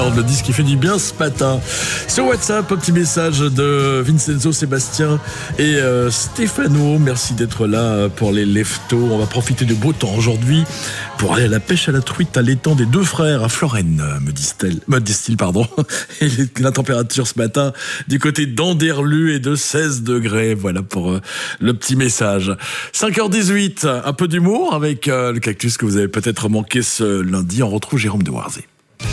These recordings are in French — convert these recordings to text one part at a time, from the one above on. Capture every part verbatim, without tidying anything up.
Le disque qui fait du bien ce matin. Sur WhatsApp, un petit message de Vincenzo, Sébastien et euh, Stéphano. Merci d'être là pour les leftos. On va profiter du beau temps aujourd'hui pour aller à la pêche à la truite à l'étang des Deux Frères à Florenne, me disent-ils, me disent-ils, pardon. Et la température ce matin du côté d'Anderlu est de seize degrés. Voilà pour euh, le petit message. cinq heures dix-huit, un peu d'humour avec euh, le cactus que vous avez peut-être manqué ce lundi. On retrouve Jérôme de Warzé.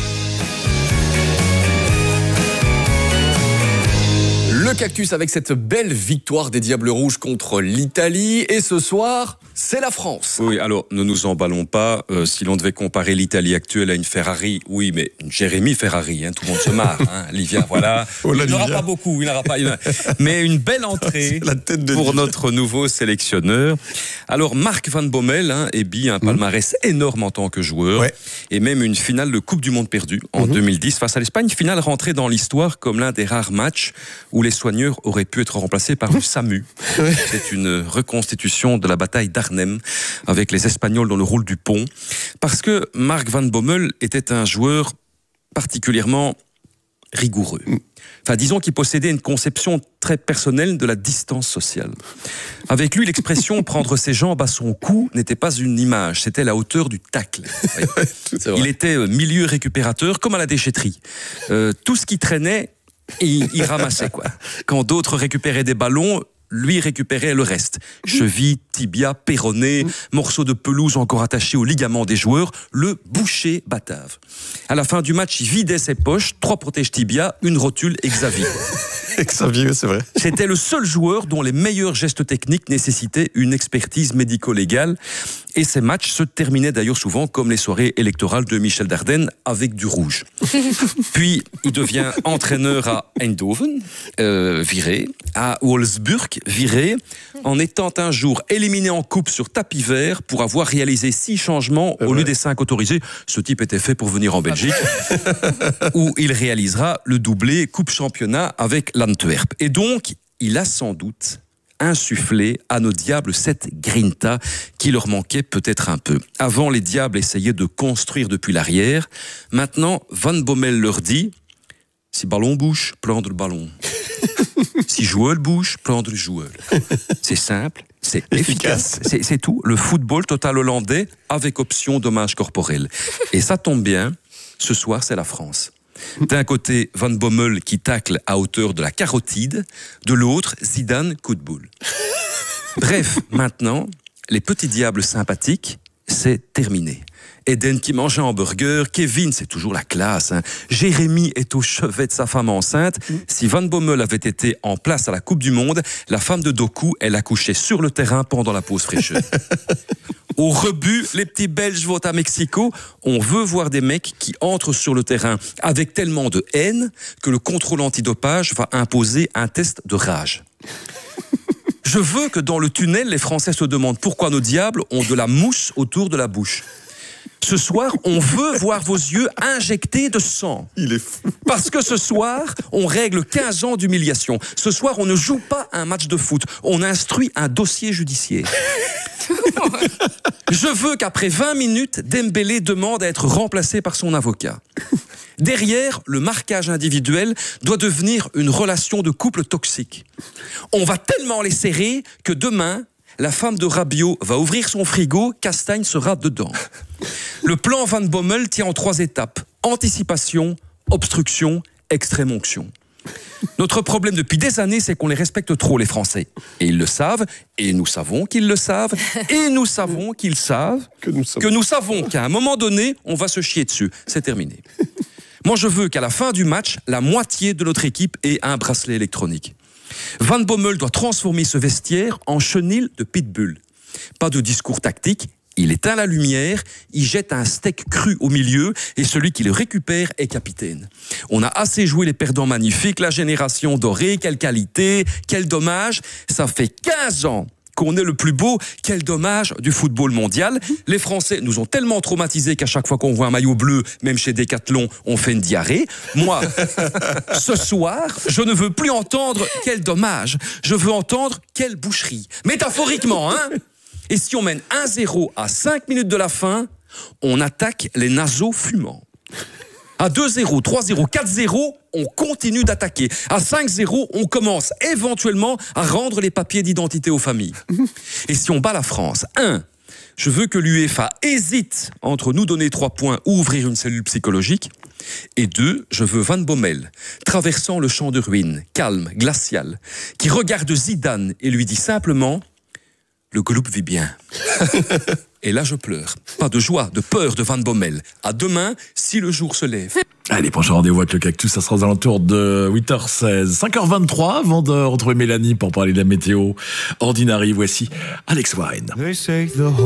Le cactus avec cette belle victoire des Diables Rouges contre l'Italie. Et ce soir, c'est la France. Oui, alors ne nous emballons pas. Euh, si l'on devait comparer l'Italie actuelle à une Ferrari, oui, mais une Jérémy Ferrari, hein, tout le monde se marre. Hein, Livia, voilà. Oh là, il n'aura Livia. pas beaucoup, il n'aura pas. Il... Mais une belle entrée la tête de pour Livia. notre nouveau sélectionneur. Alors Marc Van Bommel, hein, ébit un palmarès mmh. énorme en tant que joueur, ouais. et même une finale de Coupe du Monde perdue en mmh. deux mille dix face à l'Espagne. Finale rentrée dans l'histoire comme l'un des rares matchs où les soigneurs auraient pu être remplacés par le SAMU. Ouais. C'est une reconstitution de la bataille d'Arnhem avec les Espagnols dans le rôle du pont. Parce que Marc Van Bommel était un joueur particulièrement rigoureux. Enfin, disons qu'il possédait une conception très personnelle de la distance sociale. Avec lui, l'expression « prendre ses jambes à son cou » n'était pas une image, c'était la hauteur du tacle. Il était milieu récupérateur, comme à la déchetterie. Euh, tout ce qui traînait, il, il ramassait, quoi. Quand d'autres récupéraient des ballons, lui récupérait le reste. Cheville, tibia, péroné, morceaux de pelouse encore attachés aux ligaments des joueurs, le boucher batave. À la fin du match, il vidait ses poches, trois protèges tibia, une rotule et Xavier. Xavier, c'est vrai. C'était le seul joueur dont les meilleurs gestes techniques nécessitaient une expertise médico-légale. Et ces matchs se terminaient d'ailleurs souvent comme les soirées électorales de Michel Dardenne avec du rouge. Puis, il devient entraîneur à Eindhoven, euh, viré, à Wolfsburg, viré, en étant un jour éliminé en coupe sur tapis vert pour avoir réalisé six changements au lieu des cinq autorisés. Ce type était fait pour venir en Belgique, où il réalisera le doublé coupe championnat avec l'Antwerp. Et donc, il a sans doute insuffler à nos diables cette grinta qui leur manquait peut-être un peu. Avant, les diables essayaient de construire depuis l'arrière. Maintenant, Van Bommel leur dit « Si ballon bouge, prendre le ballon. Si joueur bouge, prendre le joueur. » C'est simple, c'est efficace, c'est, c'est tout. Le football total hollandais avec option dommage corporel. Et ça tombe bien, ce soir, c'est la France. D'un côté, Van Bommel qui tacle à hauteur de la carotide, de l'autre, Zidane, coup de boule. Bref, maintenant, les petits diables sympathiques, c'est terminé. Eden qui mange un hamburger, Kevin, c'est toujours la classe. Hein. Jérémy est au chevet de sa femme enceinte. Si Van Bommel avait été en place à la Coupe du Monde, la femme de Doku, elle accouchait sur le terrain pendant la pause fraîcheur. Au rebut, les petits Belges vont à Mexico. On veut voir des mecs qui entrent sur le terrain avec tellement de haine que le contrôle antidopage va imposer un test de rage. Je veux que dans le tunnel, les Français se demandent pourquoi nos diables ont de la mousse autour de la bouche. Ce soir, on veut voir vos yeux injectés de sang. Il est fou. Parce que ce soir, on règle quinze ans d'humiliation. Ce soir, on ne joue pas un match de foot. On instruit un dossier judiciaire. Je veux qu'après vingt minutes, Dembélé demande à être remplacé par son avocat. Derrière, le marquage individuel doit devenir une relation de couple toxique. On va tellement les serrer que demain, la femme de Rabiot va ouvrir son frigo, Castagne sera dedans. Le plan Van Bommel tient en trois étapes. Anticipation, obstruction, extrême onction. Notre problème depuis des années, c'est qu'on les respecte trop, les Français. Et ils le savent, et nous savons qu'ils le savent, et nous savons qu'ils savent que nous savons, que nous savons qu'à un moment donné, on va se chier dessus. C'est terminé. Moi, je veux qu'à la fin du match, la moitié de notre équipe ait un bracelet électronique. Van Bommel doit transformer ce vestiaire en chenil de pitbull. Pas de discours tactique, il éteint la lumière, il jette un steak cru au milieu et celui qui le récupère est capitaine. On a assez joué les perdants magnifiques, la génération dorée, quelle qualité, quel dommage. Ça fait quinze ans qu'on est le plus beau, quel dommage du football mondial. Les Français nous ont tellement traumatisés qu'à chaque fois qu'on voit un maillot bleu, même chez Decathlon, on fait une diarrhée. Moi, ce soir, je ne veux plus entendre quel dommage, je veux entendre quelle boucherie. Métaphoriquement, hein. Et si on mène un zéro à cinq minutes de la fin, on attaque les naseaux fumants. À deux zéro, trois zéro, quatre zéro, on continue d'attaquer. À cinq zéro, on commence éventuellement à rendre les papiers d'identité aux familles. Et si on bat la France, un, je veux que l'UEFA hésite entre nous donner trois points ou ouvrir une cellule psychologique. Et deux, je veux Van Bommel, traversant le champ de ruines, calme, glacial, qui regarde Zidane et lui dit simplement « Le groupe vit bien ». Et là, je pleure. Pas de joie, de peur de Van Bommel. À demain, si le jour se lève. Allez, prochain rendez-vous avec le Cactus, ça sera aux alentours de huit heures seize. cinq heures vingt-trois, avant de retrouver Mélanie pour parler de la météo. Ordinary, voici Alex Wine.